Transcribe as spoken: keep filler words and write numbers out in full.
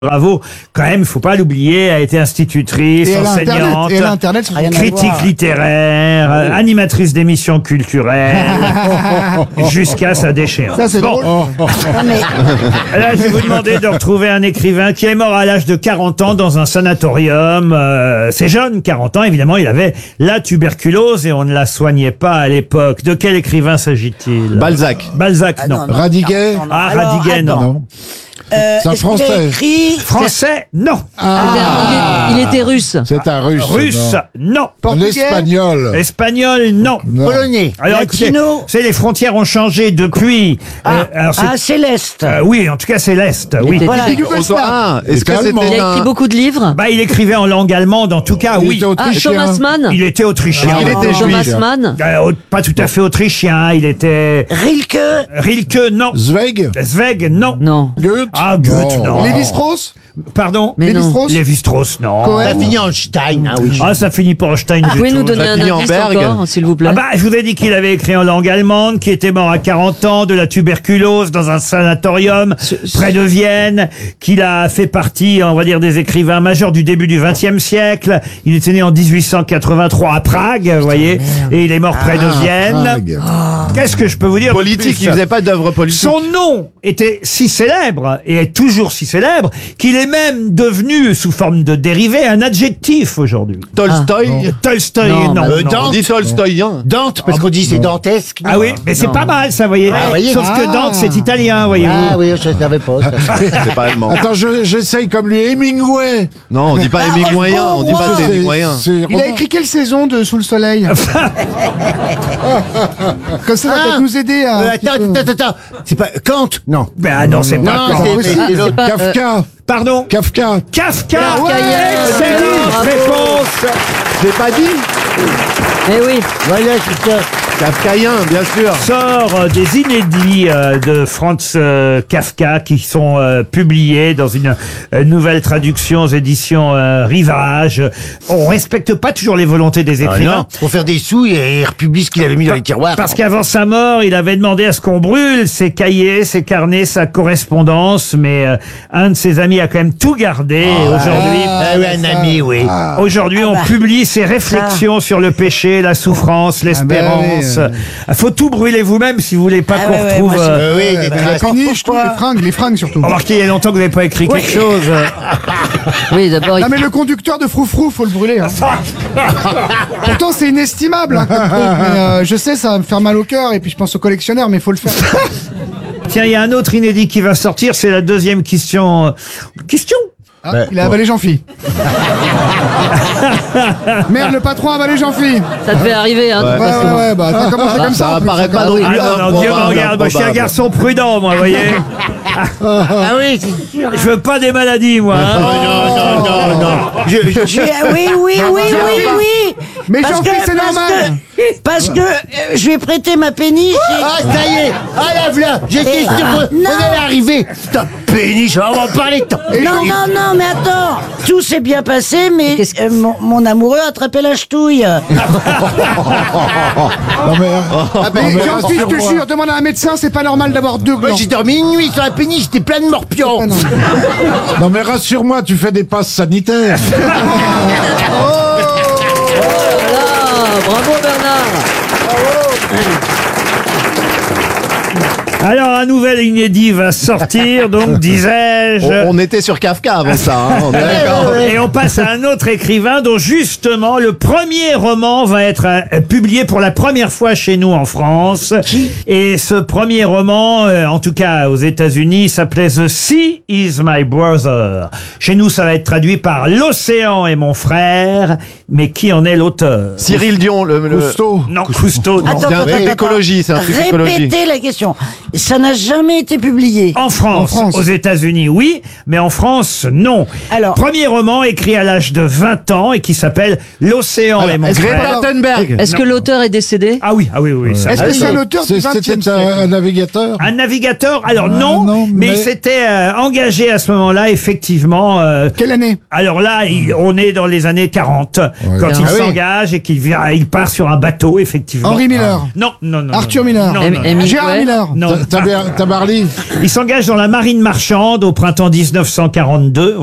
Bravo, quand même, il faut pas l'oublier, a été institutrice, Et elle a enseignante, Internet, et elle a Internet, c'est rien à critique voir. littéraire, euh, animatrice d'émissions culturelles, jusqu'à sa déchéance. Ça, c'est drôle. Là, je vais vous demander de retrouver un écrivain qui est mort à l'âge de quarante ans dans un sanatorium. Euh, c'est jeune, quarante ans, évidemment, il avait la tuberculose et on ne la soignait pas à l'époque. De quel écrivain s'agit-il? Balzac. Balzac, non. Radiguet. Ah, Alors, Radiguet, non. Non. Euh, C'est un est-ce qu'il a Français. écrit Français, non. Ah, Il, est- il était russe. c'est un russe. Russe, non. Un Portugais. espagnol. Espagnol, non. Non. polonais, Alors écoutez, latino, c'est les frontières ont changé depuis. ah, euh, alors, c'est- ah, Céleste. euh, oui, en tout cas c'est l'Est. Oui. était- Voilà. Hugo Star. Ah, est-ce que C'est allemand. Il c'était a écrit un... beaucoup de livres. Bah, il écrivait en langue allemande, en tout cas, Il oui. était Ah, autrichien. Thomas Mann. Il était autrichien. Il était Thomas juif. Mann. Euh, au- pas tout à fait autrichien, il était Rilke. Rilke, non. Zweig. Zweig, non. Non. Goethe. Ah, Goethe, Oh. non. Lévi-Strauss. Pardon. Mais non. Lévi-Strauss. Lévi-Strauss, non. Cohen. fini en Stein. Ah oui. Ah, ça finit pas en Stein Vous du pouvez tout. nous donner un Fini en indice Berg. encore, s'il vous plaît? Ah bah, je vous ai dit qu'il avait écrit en langue allemande, qu'il était mort à quarante ans de la tuberculose dans un sanatorium près de Vienne, qu'il a fait partie, on va dire, des écrivains majeurs du début du vingtième siècle. Il était né en dix-huit cent quatre-vingt-trois à Prague, vous voyez, et il est mort près de Vienne. Prague. Qu'est-ce que je peux vous dire de Politique, plus il faisait pas d'œuvre politique. Son nom était si célèbre, et est toujours si célèbre, qu'il est même devenu, sous forme de dérivé, un adjectif aujourd'hui. Tolstoï. Tolstoï, Non, non. bah, non. On dit Tolstoïen. Dante, parce qu'on dit c'est dantesque. Ah oui, mais c'est pas mal ça, voyez. Ah, voyez. Sauf que Ah. Dante, c'est italien, voyez-vous. Ah oui, je ne savais pas. ça. C'est pas allemand. Attends, je- j'essaye comme lui. Hemingway. Non, on dit pas Hemingwayen, on dit pas C'est- c'est Hemingwayen. c'est Il a roman. écrit quelle saison de Sous le Soleil? Comme ça, ça va Ah. peut-être nous aider à... Euh, attends, attends, attends. C'est pas Kant. Non. Ben ah non, c'est pas Non, Kant. c'est- c'est l'autre. pas, euh, Kafka. Pardon. Kafka. Kafka. Kafkaïen. Excellente Bravo. réponse. J'ai pas dit Eh oui. Voilà, c'est ça. Kafkaïen, bien sûr. Sort euh, des inédits euh, de Franz euh, Kafka qui sont euh, publiés dans une euh, nouvelle traduction aux éditions euh, Rivage. On respecte pas toujours les volontés des écrivains. Pour faire des sous, il il republie ce qu'il avait mis dans les tiroirs. Parce qu'avant sa mort, il avait demandé à ce qu'on brûle ses cahiers, ses carnets, sa correspondance, mais euh, un de ses amis a quand même tout gardé. et aujourd'hui, Ah oui, un ami, oui. aujourd'hui, on bah. publie ses réflexions sur le péché, la souffrance, l'espérance. oui, euh. Faut tout brûler vous-même si vous voulez pas Ah qu'on ouais, ouais, retrouve. moi, c'est- euh, Euh, oui, des La traces. péniche, tout, les fringues, les fringues surtout. Remarquez, il y a longtemps que vous n'avez pas écrit quelque chose. Oui, d'abord, il Non mais le conducteur de Froufrou, faut le brûler. Hein. Pourtant c'est inestimable. Hein, comme truc, mais, euh, je sais, ça va me faire mal au cœur et puis je pense aux collectionneurs, mais il faut le faire. Tiens, il y a un autre inédit qui va sortir, c'est la deuxième question. euh, Question Ah, il a avalé Jean-Phi. Merde, le patron a avalé Jean-Phi. ça devait arriver, hein. de Ouais, toute façon. ouais, ouais, bah ça commence comme ça. Ça en plus. apparaît pas Ah non oui. plus. Ah non, non, Dieu me regarde, moi je suis un garçon prudent, moi, vous voyez. Ah oui, c'est sûr. Je veux pas des maladies, moi. hein. Non, non, non, non. Je, je- je- oui, oui, oui, oui, oui. Mais Parce Jean-Phi, que- c'est parce normal. que- Parce que euh, je vais prêter ma péniche. et- Ah, ça y est. Ah, là, voilà. J'étais Eh, sûr ah, qu'on allait arriver. Ta péniche, on va en parler. tant. Non, non, non, mais attends, tout s'est bien passé, mais Qu'est-ce que- euh, mon, mon amoureux a attrapé la ch'touille. Non mais. Ah, ben, Mais mais Jean-Phi, je te rassure-moi. jure, demande à un médecin, c'est pas normal d'avoir deux Moi, glands. j'ai dormi une nuit sur la péniche, j'étais plein de morpions. Ah, non. Non mais rassure-moi, tu fais des passes sanitaires. Ah, bravo Bernard. Alors, un nouvel inédit va sortir, donc, disais-je. On, on était sur Kafka avant ça, hein, on est d'accord. Et on passe à un autre écrivain dont justement le premier roman va être euh, publié pour la première fois chez nous en France. Et ce premier roman, euh, en tout cas aux États-Unis, s'appelait The Sea is My Brother. Chez nous, ça va être traduit par L'Océan est mon frère. Mais qui en est l'auteur? Cyril Dion, le... le... Cousteau. Non, Cousteau, non. Attends, C'est un attends, truc attends, d'écologie, c'est un truc d'écologie. Répétez la question. Ça n'a jamais été publié. En France, En France. aux États-Unis, oui, mais en France, non. Alors- Premier roman écrit à l'âge de vingt ans et qui s'appelle L'Océan est mon Est-ce que frère. Thunberg Est-ce que l'auteur est décédé? Ah oui, ah oui, oui. ça. Est-ce que c'est un auteur du C'est- vingtième C'était siècle? un, un navigateur. Un navigateur, alors Ah, non, non, mais, mais- il s'était euh, engagé à ce moment-là, effectivement. euh, Quelle année? alors là, il- on est dans les années quarante, quand il Ah oui. s'engage et qu'il vient, il part sur un bateau, effectivement. Henri Miller. Non, non, non. Arthur non, Miller. Non, Em- non, Hemingway. Gérard Miller. non, Ça, Tabar- Tabarly. Il s'engage dans la marine marchande au printemps mille neuf cent quarante-deux.